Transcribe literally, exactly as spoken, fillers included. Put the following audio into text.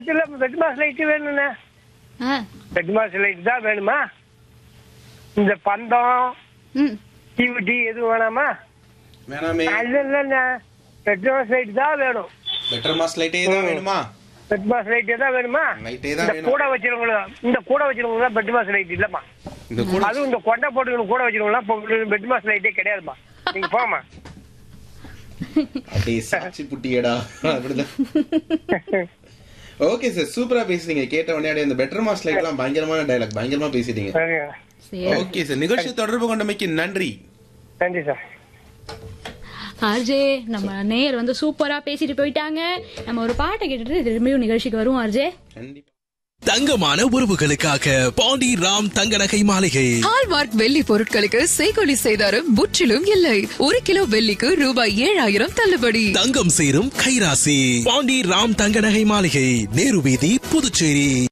இல்ல bed mass light வேணும்ண்ணே. ஆ. Bed mass light தான் வேணுமா? இந்த பந்தம் ம். டிவிடி எதுவும் வேணாமா? வேணாமே. அது இல்லைண்ணே, பெட் மாஸ் லைட் தான் வேணும். பெட்டர் மாஸ் லைட்டே தான் வேணுமா? பெட் மாஸ் லைட்டே தான் வேணுமா? லைட்டே தான் இந்த வேணும். கூட வச்சிருவங்களா, இந்த கூட வச்சிருவங்களா பெட் மாஸ் லைட் இல்லம்மா. இந்த கூட அதுவும் இந்த கொண்டை போட்டுக்கணும் கூட வச்சிருவங்களா பெட் மாஸ் லைட்டே கிடையாதுமா. நீங்க போமா. அப்படியே சாட்சி புட்டியடா அப்படிதான். ஓகே சார், சூப்பரா பேசுறீங்க. கேட்ட உடனே அப்படியே இந்த பெட்டர் மாஸ் லைட் எல்லாம் பயங்கரமான டயலாக், பயங்கரமா பேசிட்டீங்க. சரிங்க. சரி. ஓகே சார், நிகழ்ச்சி தொடர்பு கொண்டமைக்கு நன்றி. நன்றி சார். ஆர்ஜே, நம்ம நேயர் வந்து சூப்பரா பேசிட்டு போயிட்டாங்க. நம்ம ஒரு பாட்டை கேட்டுட்டு திரும்பியும் நிகழ்ச்சிக்கு வருவோம் ஆர்ஜே. கண்டிப்பா. தங்கமான உறவுகளுக்காக பாண்டி ராம் தங்க நகை மாளிகை. ஹால்மார்க் வெள்ளி பொருட்களுக்கு செய்கொலி செய்தாரும் முற்றிலும் இல்லை. ஒரு கிலோ வெள்ளிக்கு ரூபாய் ஏழாயிரம் தள்ளுபடி. தங்கம் சேரும் கைராசி பாண்டி ராம் தங்க நகை மாளிகை, நேரு வீதி, புதுச்சேரி.